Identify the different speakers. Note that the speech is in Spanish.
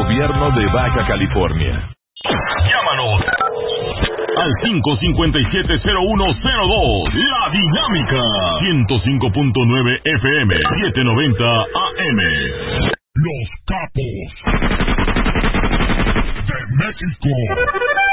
Speaker 1: gobierno de Baja California.
Speaker 2: Llámanos al 557-0102. La Dinámica 105.9 FM 790 AM. Los capos de México.